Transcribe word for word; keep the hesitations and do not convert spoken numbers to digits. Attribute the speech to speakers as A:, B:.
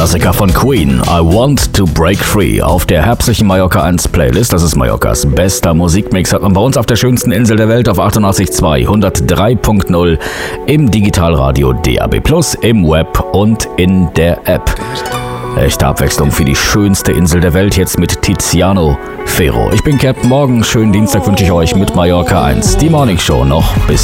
A: Klassiker von Queen, I Want to Break Free, auf der herbstlichen Mallorca eins Playlist. Das ist Mallorcas bester Musikmix, hat man bei uns auf der schönsten Insel der Welt auf achtundachtzig Komma zwei, hundertdrei Punkt null, im Digitalradio D A B plus, im Web und in der App. Echte Abwechslung für die schönste Insel der Welt, jetzt mit Tiziano Ferro. Ich bin Captain Morgan, schönen Dienstag wünsche ich euch mit Mallorca eins. Die Morning Show noch bis